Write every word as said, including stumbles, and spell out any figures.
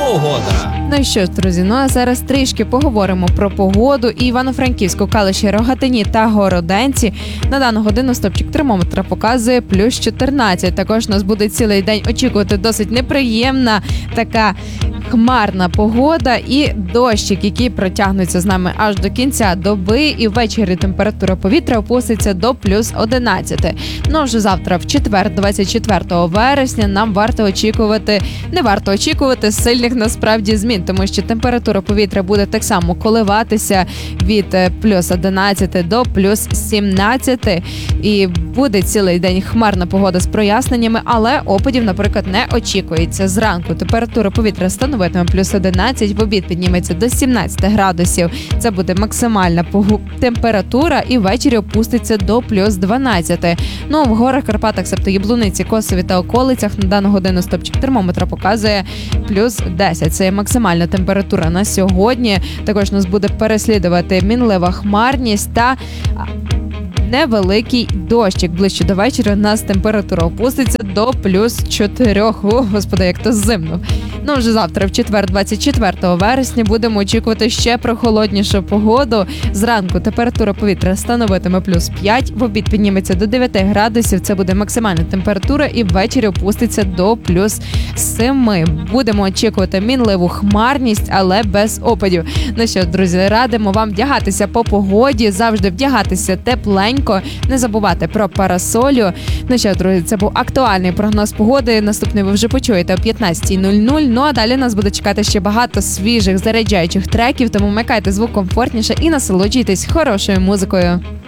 погода. Ну що ж, друзі, ну а зараз трішки поговоримо про погоду. І Івано-Франківську, Калуші, Рогатині та Городенці на дану годину стопчик термометра показує плюс чотирнадцять. Також нас буде цілий день очікувати досить неприємна така хмарна погода і дощик, який протягнеться з нами аж до кінця доби, і ввечері температура повітря опуститься до плюс одинадцять. Ну, вже завтра, в четвер, двадцять четвертого вересня, нам варто очікувати, не варто очікувати сильних насправді змін, тому що температура повітря буде так само коливатися від плюс одинадцять до плюс сімнадцять, і буде цілий день хмарна погода з проясненнями, але опадів, наприклад, не очікується. Зранку температура повітря становитиме плюс одинадцять, в обід підніметься до сімнадцять градусів. Це буде максимальна температура, і ввечері опуститься до плюс дванадцять. Ну, в горах, Карпатах, себто Яблуниці, Косові та околицях на дану годину стопчик термометра показує плюс десять. Це є максимальна температура на сьогодні. Також нас буде переслідувати мінлива хмарність та невеликий дощик. Ближче до вечора у нас температура опуститься до плюс чотирьох. О, господи, як то зимно. Ну, вже завтра, в четвер, двадцять четвертого вересня, будемо очікувати ще прохолоднішу погоду. Зранку температура повітря становитиме плюс п'ять, в обід підніметься до дев'ять градусів, це буде максимальна температура, і ввечері опуститься до плюс семи. Будемо очікувати мінливу хмарність, але без опадів. Ну що, друзі, радимо вам вдягатися по погоді, завжди вдягатися тепленько, не забувати про парасолю. Ну що, друзі, це був актуальний прогноз погоди. Наступний ви вже почуєте о п'ятнадцятій нуль нуль. Ну а далі нас буде чекати ще багато свіжих заряджаючих треків, тому вмикайте звук комфортніше і насолоджуйтесь хорошою музикою.